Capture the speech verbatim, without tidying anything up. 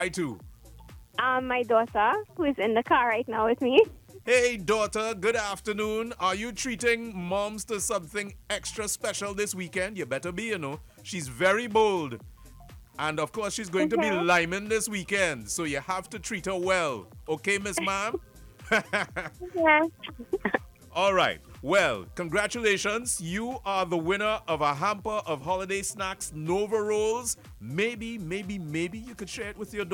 Hi to. Um, my daughter, who is in the car right now with me. Hey, daughter, good afternoon. Are you treating moms to something extra special this weekend? You better be, you know. She's very bold. And of course, she's going to be Okay. liming this weekend, so you have to treat her well. Okay, Miss Ma'am? Yeah. All right. Well, congratulations. You are the winner of a hamper of holiday snacks, Nova Rolls. Maybe, maybe, maybe you could share it with your